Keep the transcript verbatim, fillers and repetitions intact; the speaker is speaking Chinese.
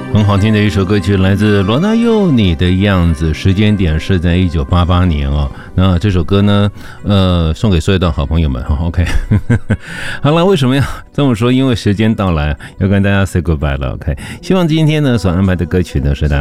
很好听的一首歌曲，来自罗大佑《你的样子》，时间点是在一九八八年哦。那这首歌呢，呃，送给所有的好朋友们。OK， 好了，为什么要这么说？因为时间到来，要跟大家 say goodbye 了。OK， 希望今天呢所安排的歌曲呢是大家